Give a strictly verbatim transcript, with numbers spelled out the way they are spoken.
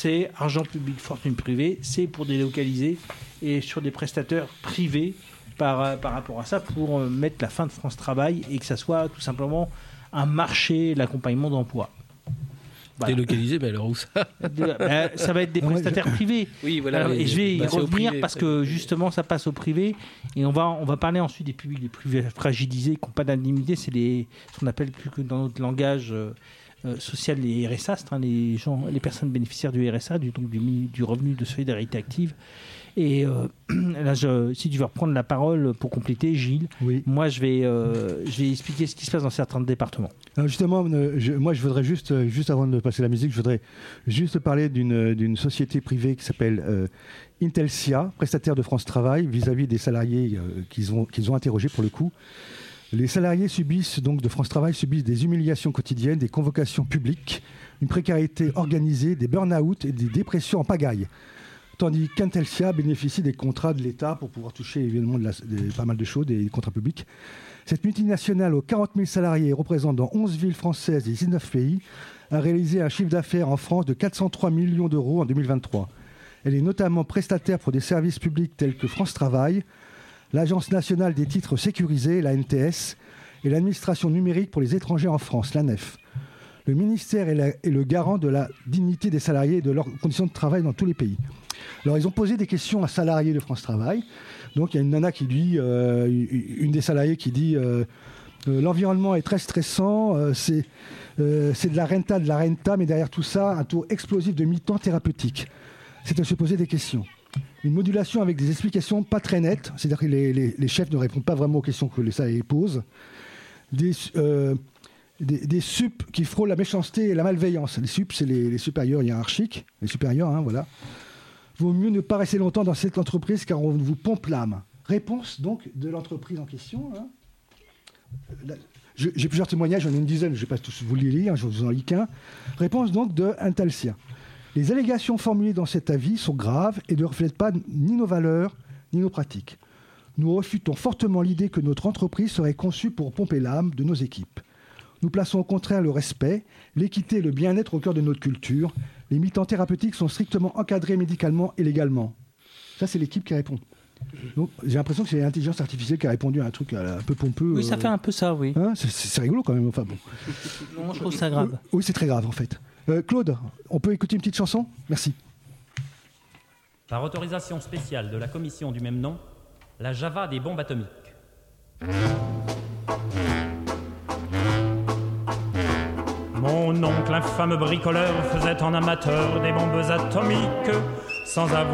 c'est argent public, fortune privée, c'est pour délocaliser et sur des prestataires privés par, par rapport à ça pour mettre la fin de France Travail et que ça soit tout simplement un marché, l'accompagnement d'emploi. Voilà. Délocalisé, mais alors où ça bah, ça va être des prestataires privés. Oui, voilà. Alors, et je vais y bah, revenir privé, parce que justement, ça passe au privé. Et on va, on va parler ensuite des publics les plus fragilisés, qui n'ont pas d'indemnité. C'est les, ce qu'on appelle plus que dans notre langage euh, euh, social les R S A, c'est, hein, les, gens, les personnes bénéficiaires du R S A, du, donc du, du revenu de solidarité active. Et euh, là, je, si tu veux reprendre la parole pour compléter, Gilles, oui. moi je vais, euh, je vais expliquer ce qui se passe dans certains départements. Alors justement, je, moi je voudrais juste, juste avant de passer la musique, je voudrais juste parler d'une, d'une société privée qui s'appelle euh, Intelsia, prestataire de France Travail, vis-à-vis des salariés euh, qu'ils ont, qu'ils ont interrogés pour le coup. Les salariés subissent donc de France Travail subissent des humiliations quotidiennes, des convocations publiques, une précarité organisée, des burn-out et des dépressions en pagaille. Tandis qu'Intelsia bénéficie des contrats de l'État pour pouvoir toucher évidemment de la, des, pas mal de choses, des contrats publics. Cette multinationale aux quarante mille salariés représente dans onze villes françaises et dix-neuf pays a réalisé un chiffre d'affaires en France de quatre cent trois millions d'euros en deux mille vingt-trois. Elle est notamment prestataire pour des services publics tels que France Travail, l'Agence nationale des titres sécurisés, la N T S, et l'administration numérique pour les étrangers en France, l'A N E F. Le ministère est, la, est le garant de la dignité des salariés et de leurs conditions de travail dans tous les pays. Alors, ils ont posé des questions à salariés de France Travail. Donc, il y a une nana qui dit, euh, une des salariés qui dit euh, euh, l'environnement est très stressant, euh, c'est, euh, c'est de la renta, de la renta, mais derrière tout ça, un taux explosif de mi-temps thérapeutique. C'est de se poser des questions. Une modulation avec des explications pas très nettes, c'est-à-dire que les, les, les chefs ne répondent pas vraiment aux questions que les salariés posent. Des, euh, des, des sups qui frôlent la méchanceté et la malveillance. Les sups, c'est les, les supérieurs hiérarchiques, les supérieurs, hein, voilà. Vaut mieux ne pas rester longtemps dans cette entreprise car on vous pompe l'âme. Réponse donc de l'entreprise en question. Hein. Là, je, j'ai plusieurs témoignages, j'en ai une dizaine, je ne vais pas tous vous les lire, je vous en lis qu'un. Réponse donc de Intelsia. Les allégations formulées dans cet avis sont graves et ne reflètent pas ni nos valeurs ni nos pratiques. Nous refutons fortement l'idée que notre entreprise serait conçue pour pomper l'âme de nos équipes. Nous plaçons au contraire le respect, l'équité et le bien-être au cœur de notre culture. Les mi-temps thérapeutiques sont strictement encadrés médicalement et légalement. Ça, c'est l'équipe qui répond. Donc, j'ai l'impression que c'est l'intelligence artificielle qui a répondu à un truc un peu pompeux. Oui, ça euh... fait un peu ça, oui. Hein, c'est, c'est rigolo quand même. Enfin, bon. Non, je trouve ça grave. Oui, c'est très grave en fait. Euh, Claude, on peut écouter une petite chanson ? Merci. Par autorisation spéciale de la commission du même nom, la Java des bombes atomiques. Mon oncle, infâme bricoleur, faisait en amateur des bombes atomiques, sans avoir